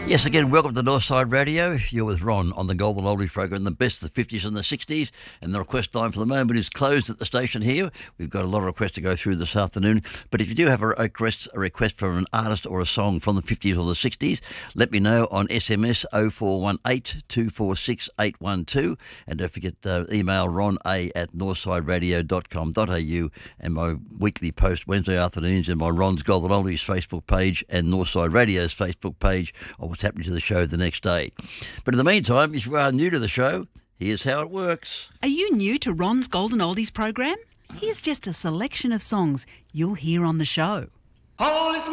Yes, again, welcome to Northside Radio. You're with Ron on the Golden Oldies program, the best of the 50s and the 60s. And the request line for the moment is closed at the station here. We've got a lot of requests to go through this afternoon. But if you do have a request from an artist or a song from the 50s or the 60s, let me know on SMS 0418 246 812. And don't forget email ron@northsideradio.com.au and my weekly post Wednesday afternoons in my Ron's Golden Oldies Facebook page and Northside Radio's Facebook page of what's happening to the show the next day. But in the meantime, if you are new to the show, here's how it works. Are you new to Ron's Golden Oldies program? Here's just a selection of songs you'll hear on the show. Holy